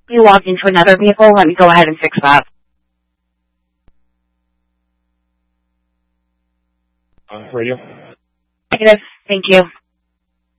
You logged into another vehicle. Let me go ahead and fix that. Radio? Negative. Thank you.